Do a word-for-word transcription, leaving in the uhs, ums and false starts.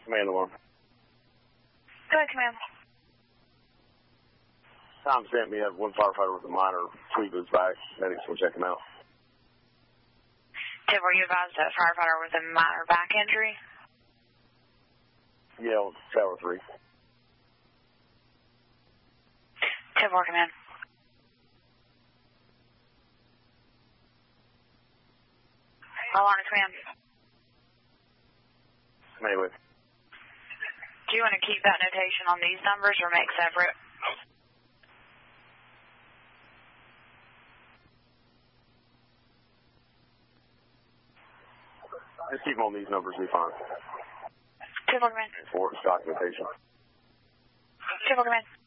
Command alarm. Go ahead, command. Tom sent me have one firefighter with a minor tweak his back. Medics will check him out. Tim, were you advised that firefighter with a minor back injury? Yeah, on tower three. Tim, four, command. All on command. Anyway. Do you want to keep that notation on these numbers or make separate? Just keep them on these numbers, we fine. Two, four, command. For documentation. Two, four, command.